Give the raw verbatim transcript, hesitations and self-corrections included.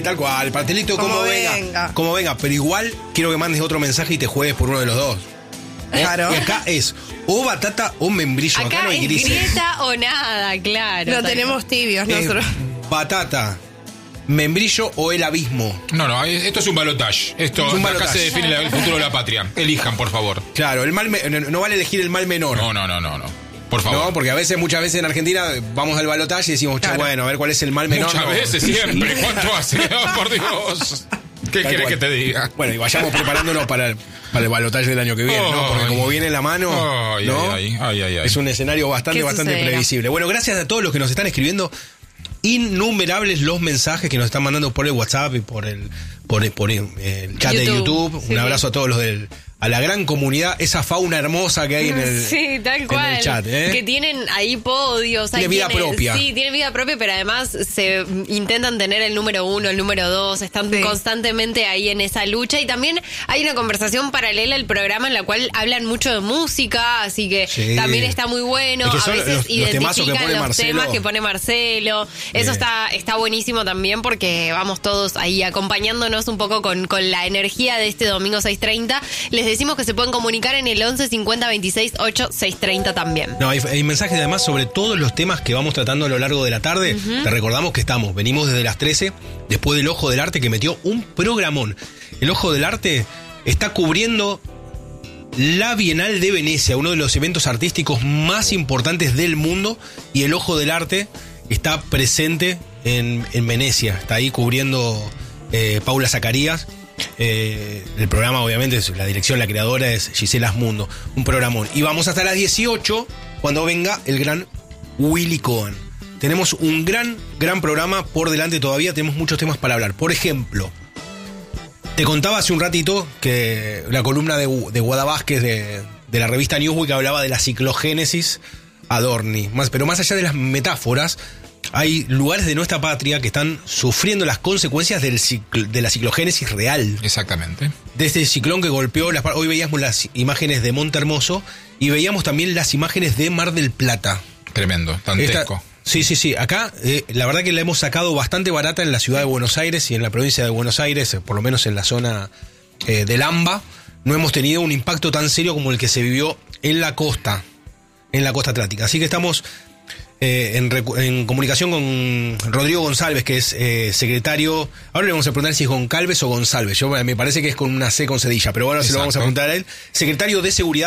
Tal cual, el pastelito como, Como venga. venga. Como venga, pero igual quiero que mandes otro mensaje y te juegues por uno de los dos. Claro. Y acá es o batata o membrillo. Acá, Acá no hay es grises. grieta o nada, claro. No Tal- tenemos tibios Es nosotros. batata, membrillo o el abismo. No, no, esto es un balotaje. Esto Es un acá balotaje. se define la- el futuro de la patria. Elijan, por favor. Claro, el mal me- no, no vale elegir el mal menor. No, no, no, no, no. Por favor. No, porque a veces, muchas veces en Argentina vamos al balotaje y decimos, che, Claro. bueno, a ver cuál es el mal menor. Muchas No. veces, siempre. ¿Cuánto hace? Oh, por Dios. ¿Qué Tal querés cual. que te diga? Bueno, y vayamos preparándonos para el, para el balotaje del año que viene, ¿no? Porque Ay. como viene en la mano, Ay, ¿no? ay, ay, ay, ay. Es un escenario bastante, ¿Qué bastante sucederá? previsible. Bueno, gracias a todos los que nos están escribiendo. Innumerables los mensajes que nos están mandando por el WhatsApp y por el, por el, por el, el chat de YouTube. YouTube. Sí. Un abrazo a todos los del, a la gran comunidad, esa fauna hermosa que hay en el, Sí, tal cual. en el chat, ¿eh? Que tienen ahí podios. hay Tiene vida quienes- propia. Sí, tienen vida propia, pero además se intentan tener el número uno, el número dos. Están Sí. constantemente ahí en esa lucha. Y también hay una conversación paralela al programa en la cual hablan mucho de música, así que Sí. también está muy bueno. Es que a son veces los- los temazos que identifican pone los Marcelo. temas que pone Marcelo. Eso Bien. está, está buenísimo también porque vamos todos ahí acompañándonos un poco con, con la energía de este domingo seis treinta. Les decimos que se pueden comunicar en el once cincuenta veintiséis ocho seis treinta también. No, hay, hay mensajes además sobre todos los temas que vamos tratando a lo largo de la tarde. Te recordamos que estamos, venimos desde las trece, después del Ojo del Arte que metió un programón. El Ojo del Arte está cubriendo la Bienal de Venecia, uno de los eventos artísticos más importantes del mundo, y el Ojo del Arte está presente en, en Venecia. Está ahí cubriendo eh, Paula Zacarías. Eh, el programa, obviamente, es la dirección, la creadora es Gisela Asmundo. Un programón. Y vamos hasta las dieciocho cuando venga el gran Willy Cohen. Tenemos un gran, gran programa por delante todavía. Tenemos muchos temas para hablar. Por ejemplo, te contaba hace un ratito que la columna de, de Guada Vázquez de, de la revista Newsweek hablaba de la ciclogénesis Adorni. Más, pero más allá de las metáforas, hay lugares de nuestra patria que están sufriendo las consecuencias del cicl- de la ciclogénesis real. Exactamente. De este ciclón que golpeó las... Hoy veíamos las imágenes de Monte Hermoso y veíamos también las imágenes de Mar del Plata. Tremendo, Esta- dantesco. sí, sí, sí. Acá, eh, la verdad que la hemos sacado bastante barata en la ciudad de Buenos Aires y en la provincia de Buenos Aires, eh, por lo menos en la zona eh, del AMBA. No hemos tenido un impacto tan serio como el que se vivió en la costa, en la costa atlántica. Así que estamos eh, en, recu- en comunicación con Rodrigo González, que es eh, secretario. Ahora le vamos a preguntar si es Goncalves o González. Yo, me parece que es con una C con cedilla, pero ahora se lo vamos a Exacto. preguntar a él. Secretario de Seguridad